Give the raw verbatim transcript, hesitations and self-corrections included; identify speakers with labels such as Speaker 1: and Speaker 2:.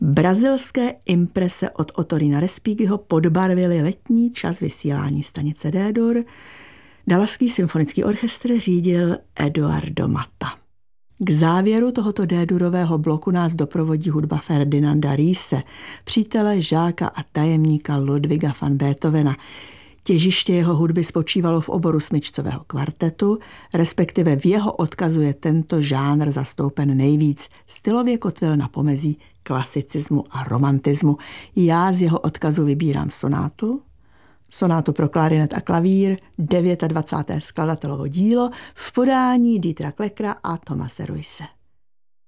Speaker 1: Brazilské imprese od Ottorina Respighiho podbarvily letní čas vysílání stanice D-dur. Dallasský symfonický orchestr řídil Eduardo Matta. K závěru tohoto D-durového bloku nás doprovodí hudba Ferdinanda Riese, přítele, žáka a tajemníka Ludwiga van Beethovena. Těžiště jeho hudby spočívalo v oboru smyčcového kvartetu, respektive v jeho odkazu je tento žánr zastoupen nejvíc. Stylově kotvil na pomezí klasicismu a romantismu. Já z jeho odkazu vybírám sonátu, sonátu pro klarinet a klavír, dvacáté deváté skladatelovo dílo v podání Dietra Kleckera a Thomase Ruisse.